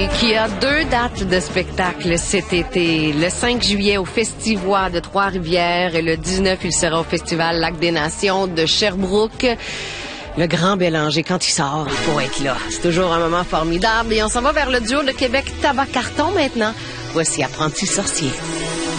qui a 2 dates de spectacle cet été. Le 5 juillet au Festivois de Trois-Rivières et le 19, il sera au Festival Lac des Nations de Sherbrooke. Le Grand Bélanger, quand il sort, il faut être là. C'est toujours un moment formidable. Et on s'en va vers le duo de Québec Tabac Carton maintenant. Voici Apprenti sorcier.